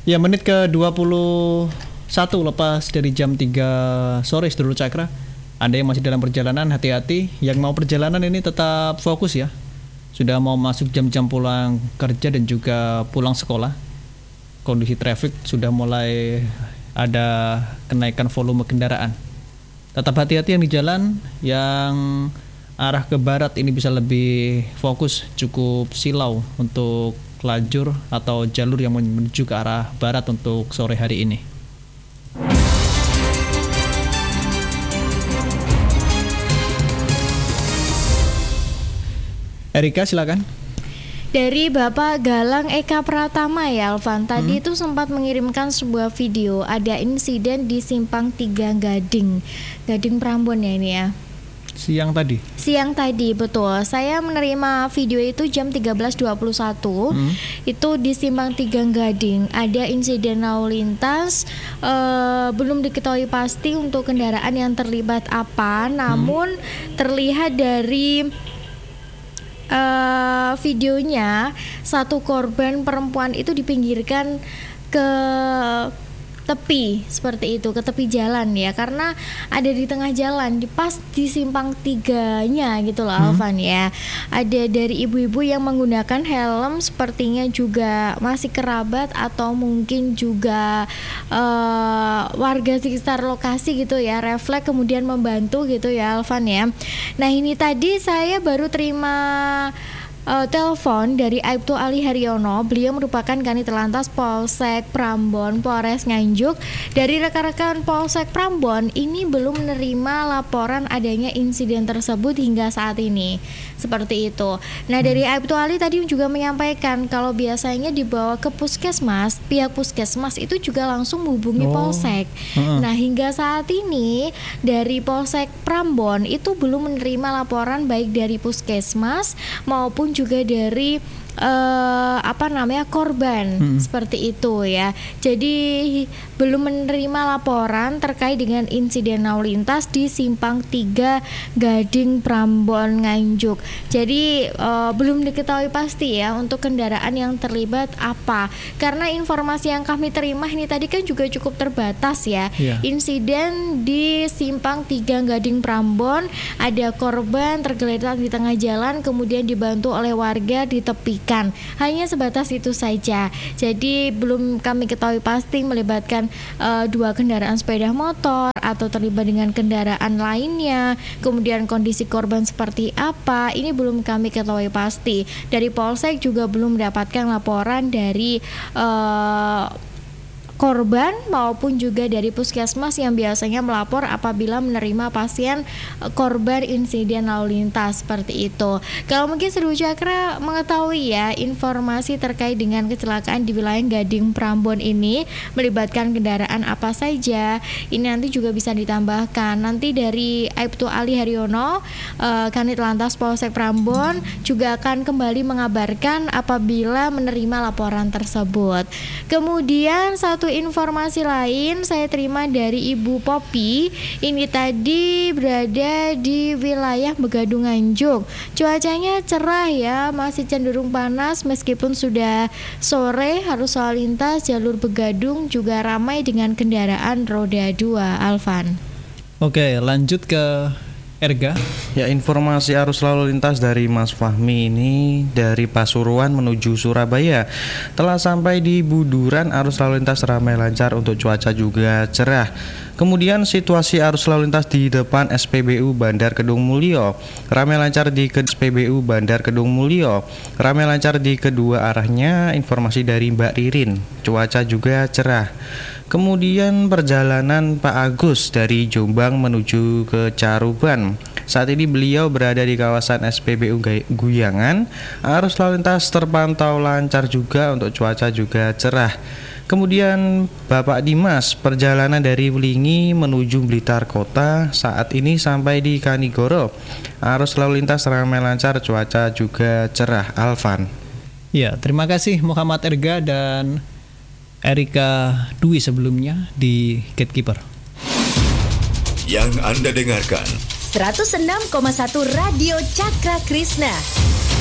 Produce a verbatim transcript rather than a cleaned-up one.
Ya, menit ke dua puluh satu lepas dari jam tiga sore Sedulur Cakra. Anda yang masih dalam perjalanan, hati-hati. Yang mau perjalanan ini tetap fokus ya. Sudah mau masuk jam-jam pulang kerja dan juga pulang sekolah. Kondisi traffic sudah mulai ada kenaikan volume kendaraan. Tetap hati-hati yang di jalan. Yang arah ke barat ini bisa lebih fokus, cukup silau untuk lajur atau jalur yang menuju ke arah barat untuk sore hari ini. Erika, silakan. Dari Bapak Galang Eka Pratama ya Alvan, tadi hmm. itu sempat mengirimkan sebuah video, ada insiden di Simpang tiga Gading Gading Prambon ya ini ya. Siang tadi? Siang tadi, betul. Saya menerima video itu jam tiga belas dua puluh satu. Hmm. Itu di Simpang tiga Gading. Ada insiden lalu lintas. uh, Belum diketahui pasti untuk kendaraan yang terlibat apa. Namun hmm. terlihat dari uh, videonya, satu korban perempuan itu dipinggirkan ke tepi seperti itu, ke tepi jalan ya, karena ada di tengah jalan, di pas di simpang tiganya gitu loh, hmm. Alvan ya. Ada dari ibu-ibu yang menggunakan helm, sepertinya juga masih kerabat atau mungkin juga uh, warga sekitar lokasi gitu ya, refleks kemudian membantu gitu ya Alvan ya. Nah ini tadi saya baru terima Uh, telepon dari Aibtu Ali Haryono. Beliau merupakan Kanit Telantas Polsek Prambon, Polres Nganjuk. Dari rekan-rekan Polsek Prambon ini belum menerima laporan adanya insiden tersebut hingga saat ini. Seperti itu. Nah dari Aibtu Ali tadi juga menyampaikan kalau biasanya dibawa ke puskesmas, pihak puskesmas itu juga langsung menghubungi oh. Polsek. uh-uh. Nah hingga saat ini dari Polsek Prambon itu belum menerima laporan baik dari puskesmas maupun juga dari uh, apa namanya korban hmm. seperti itu ya. Jadi belum menerima laporan terkait dengan insiden lalu lintas di Simpang tiga Gading Prambon Nganjuk. Jadi uh, belum diketahui pasti ya untuk kendaraan yang terlibat apa. Karena informasi yang kami terima ini tadi kan juga cukup terbatas ya. Yeah. Insiden di Simpang tiga Gading Prambon, ada korban tergeletak di tengah jalan kemudian dibantu oleh warga ditepikan. Hanya sebatas itu saja. Jadi belum kami ketahui pasti melibatkan uh, dua kendaraan sepeda motor atau terlibat dengan kendaraan lainnya. Kemudian kondisi korban seperti apa, ini belum kami ketahui pasti. Dari Polsek juga belum mendapatkan laporan dari uh, korban maupun juga dari puskesmas yang biasanya melapor apabila menerima pasien korban insiden lalu lintas seperti itu. Kalau mungkin Sedulur Cakra mengetahui ya informasi terkait dengan kecelakaan di wilayah Gading Prambon ini melibatkan kendaraan apa saja, ini nanti juga bisa ditambahkan. Nanti dari Aibtu Ali Haryono, uh, Kanit Lantas Polsek Prambon juga akan kembali mengabarkan apabila menerima laporan tersebut. Kemudian satu informasi lain saya terima dari Ibu Popi. Ini tadi berada di wilayah Begadung Nganjuk. Cuacanya cerah ya, masih cenderung panas meskipun sudah sore. Arus lalu lintas jalur Begadung juga ramai dengan kendaraan roda dua, Alvan. Oke, lanjut ke Erga. Ya, informasi arus lalu lintas dari Mas Fahmi ini dari Pasuruan menuju Surabaya. Telah sampai di Buduran, arus lalu lintas ramai lancar, untuk cuaca juga cerah. Kemudian situasi arus lalu lintas di depan S P B U Bandar Kedung Mulyo, ramai lancar di ke S P B U Bandar Kedung Mulyo, ramai lancar di kedua arahnya. Informasi dari Mbak Ririn, cuaca juga cerah. Kemudian perjalanan Pak Agus dari Jombang menuju ke Caruban. Saat ini beliau berada di kawasan S P B U Guyangan. Arus lalu lintas terpantau lancar juga, untuk cuaca juga cerah. Kemudian Bapak Dimas, perjalanan dari Wlingi menuju Blitar Kota, saat ini sampai di Kanigoro. Arus lalu lintas ramai lancar, cuaca juga cerah, Alvan. Ya, terima kasih Muhammad Erga dan Erika Dwi sebelumnya di Gatekeeper. Yang Anda dengarkan seratus enam koma satu Radio Cakra Krishna.